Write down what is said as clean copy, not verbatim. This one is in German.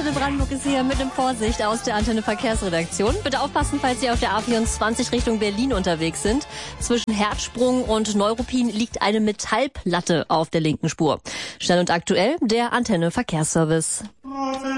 Antenne Brandenburg ist hier mit dem Vorsicht aus der Antenne Verkehrsredaktion. Bitte aufpassen, falls Sie auf der A24 Richtung Berlin unterwegs sind. Zwischen Herzsprung und Neuruppin liegt eine Metallplatte auf der linken Spur. Schnell und aktuell der Antenne Verkehrsservice.